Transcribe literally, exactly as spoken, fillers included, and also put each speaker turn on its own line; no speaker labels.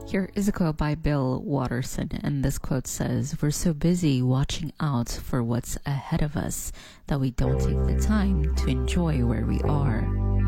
Here is a quote by Bill Watterson, and this quote says, "We're so busy watching out for what's ahead of us that we don't take the time to enjoy where we are."